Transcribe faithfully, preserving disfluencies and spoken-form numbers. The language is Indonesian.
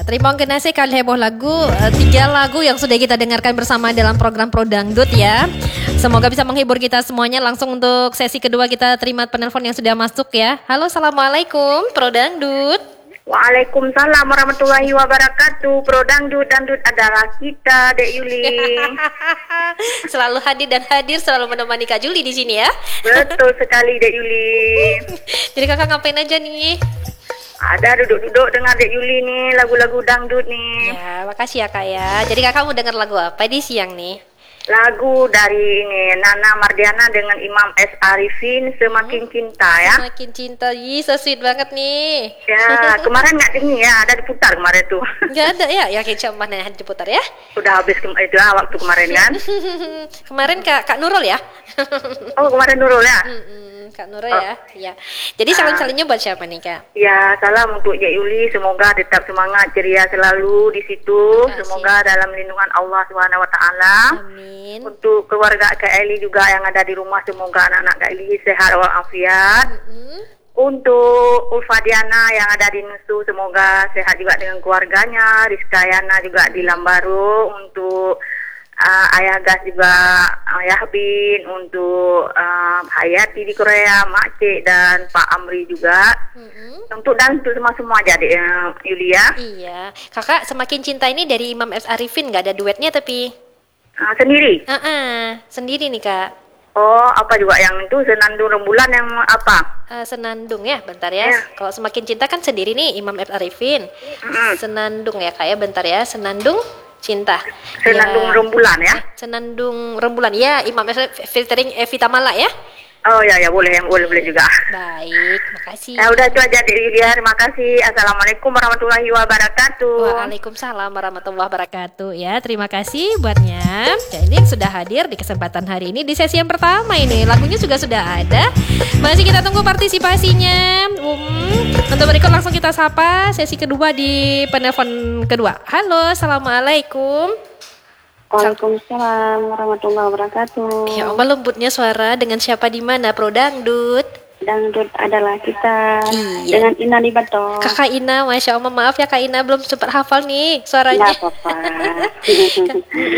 terima kasih kali heboh lagu. Uh, tiga lagu yang sudah kita dengarkan bersama dalam program Pro Dangdut ya. Semoga bisa menghibur kita semuanya. Langsung untuk sesi kedua kita terima penelpon yang sudah masuk ya. Halo, assalamualaikum Pro Dangdut. Waalaikumsalam warahmatullahi wabarakatuh. Pro Dangdut, Dangdut adalah kita, Dek Yuli. Selalu hadir dan hadir, selalu menemani Kak Juli di sini ya. Betul sekali, Dek Yuli. Jadi kakak ngapain aja nih? Ada duduk-duduk dengan Dek Yuli nih, lagu-lagu dangdut nih. Ya, makasih ya Kak ya. Jadi kakak mau dengar lagu apa di siang nih? Lagu dari ini Nana Mardiana dengan Imam S. Arifin, Semakin Cinta ya. Semakin Cinta, ih so sweet banget nih. Ya, kemarin nggak dengar ya, ada diputar kemarin tuh. Nggak ada ya, ya kecap mana diputar ya? Udah habis ke- itu ya, waktu kemarin kan. Kemarin Kak Kak Nurul ya? Oh kemarin Nurul ya. Mm-mm, Kak Nurul ya, ya. Jadi salam-salamnya buat siapa nih Kak? Ya, salam untuk Dek Yuli. Semoga tetap semangat, ceria selalu di situ. Terima kasih. Semoga dalam lindungan Allah Subhanahu Wa Taala. Amin. Untuk keluarga Kak Eli juga yang ada di rumah, semoga anak-anak Kak Eli sehat walafiat. Mm-mm. Untuk Ulfadiana yang ada di Nusu, semoga sehat juga dengan keluarganya. Rizka Yana juga di Lambaru. Untuk uh, Ayah Gas juga, Ayah Bin. Untuk uh, Hayati di Korea, Mak Cik dan Pak Amri juga. Mm-mm. Untuk dan untuk semua semua aja deh, uh, Yulia. Iya, kakak Semakin Cinta ini dari Imam S. Arifin, nggak ada duetnya tapi Uh, sendiri. ah uh-uh, sendiri nih Kak. Oh, apa juga yang itu Senandung Rembulan yang apa? Uh, senandung ya, bentar ya. Ya. Kalau Semakin Cinta kan sendiri nih Imam S. Arifin. Mm-mm. Senandung ya Kak ya, bentar ya. Senandung Cinta. Senandung Ya. Rembulan ya. Senandung Rembulan ya, Imam S. featuring Evita Mala ya. Oh ya ya boleh yang boleh boleh juga. Baik, makasih. Ya udah itu aja dari Yulia. Terima kasih. Assalamualaikum warahmatullahi wabarakatuh. Waalaikumsalam warahmatullahi wabarakatuh ya. Terima kasih buatnya. Jadi yang sudah hadir di kesempatan hari ini di sesi yang pertama ini. Lagunya juga sudah ada. Masih kita tunggu partisipasinya. Um, untuk berikut langsung kita sapa sesi kedua di penelpon kedua. Halo, assalamualaikum. Waalaikumsalam warahmatullahi wabarakatuh. Ya Allah, lembutnya suara. Dengan siapa di mana Pro Dangdut? Dangdut adalah kita. Iya. Dengan Ina Libato. Kakak Ina, Masya Allah, maaf ya Kak Ina belum sempat hafal nih suaranya. Nggak apa-apa.